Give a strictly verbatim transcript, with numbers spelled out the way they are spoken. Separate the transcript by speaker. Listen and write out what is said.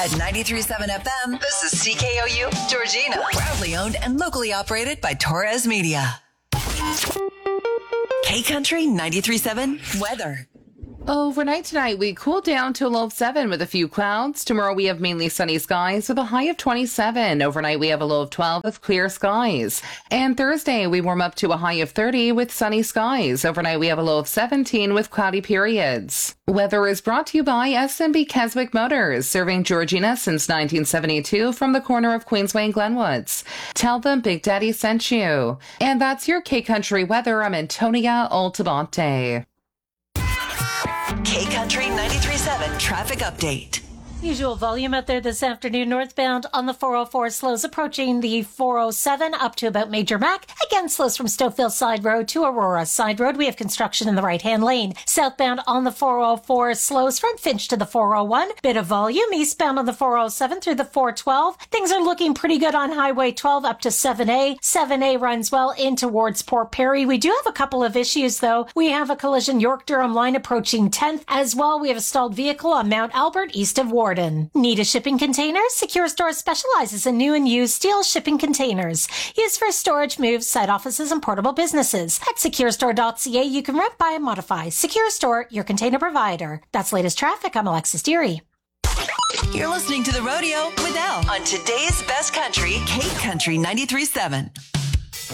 Speaker 1: At ninety-three point seven F M, this is C K O U Georgina. Proudly owned and locally operated by Torres Media. K-Country ninety-three point seven weather.
Speaker 2: Overnight tonight, we cool down to a low of seven with a few clouds. Tomorrow, we have mainly sunny skies with a high of twenty-seven. Overnight, we have a low of twelve with clear skies. And Thursday, we warm up to a high of thirty with sunny skies. Overnight, we have a low of seventeen with cloudy periods. Weather is brought to you by S M B Keswick Motors, serving Georgina since nineteen seventy-two from the corner of Queensway and Glenwoods. Tell them Big Daddy sent you. And that's your K-Country weather. I'm Antonia Altabante.
Speaker 1: K-Country ninety-three point seven traffic update.
Speaker 3: Usual volume out there this afternoon northbound on the four oh four, slows approaching the four oh seven up to about Major Mac. Again, slows from Stouffville Side Road to Aurora Side Road. We have construction in the right-hand lane. Southbound on the four oh four, slows from Finch to the four oh one. Bit of volume. Eastbound on the four oh seven through the four twelve. Things are looking pretty good on Highway twelve up to seven A. seven A runs well in towards Port Perry. We do have a couple of issues, though. We have a collision York-Durham line approaching tenth. As well, we have a stalled vehicle on Mount Albert east of Warden. Need a shipping container? Secure Store specializes in new and used steel shipping containers. Used for storage, moves, site offices, and portable businesses. At secure store dot c a, you can rent, buy, and modify. Secure Store, your container provider. That's latest traffic. I'm Alexis Deary.
Speaker 1: You're listening to The Rodeo with Elle on today's best country, K-Country ninety-three point seven.